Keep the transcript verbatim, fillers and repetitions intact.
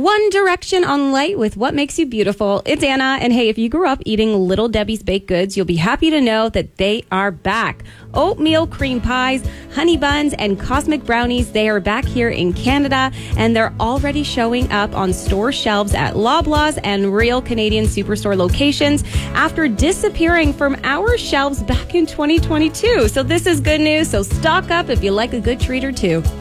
One Direction on Light with What Makes You Beautiful. It's Anna, and hey, if you grew up eating Little Debbie's baked goods, you'll be happy to know that they are back. Oatmeal cream pies, honey buns, and cosmic brownies, they are back here in Canada, and they're already showing up on store shelves at Loblaws and Real Canadian Superstore locations after disappearing from our shelves back in twenty twenty-two. So this is good news, so stock up if you like a good treat or two.